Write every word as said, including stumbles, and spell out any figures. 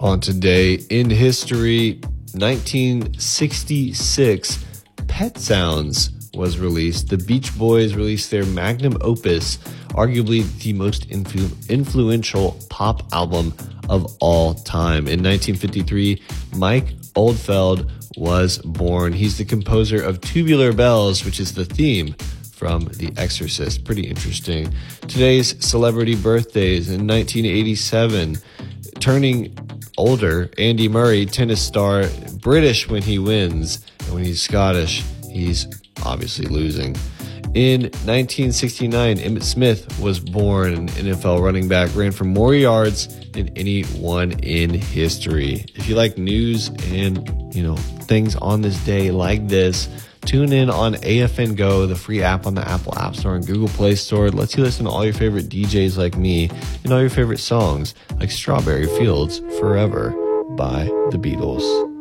On today in history, nineteen sixty-six, Pet Sounds was released. The Beach Boys released their magnum opus, arguably the most influ- influential pop album of all time. In nineteen fifty-three, Mike Oldfield was born. He's the composer of Tubular Bells, which is the theme from The Exorcist. Pretty interesting. Today's celebrity birthdays. In nineteen eighty-seven, turning older, Andy Murray, tennis star, British when he wins, and when he's Scottish, he's obviously losing. In nineteen sixty-nine, Emmitt Smith was born, an N F L running back, ran for more yards than anyone in history. If you like news and, you know, things on this day like this, tune in on A F N Go, the free app on the Apple App Store and Google Play Store. It lets you listen to all your favorite D Js like me and all your favorite songs like Strawberry Fields Forever by the Beatles.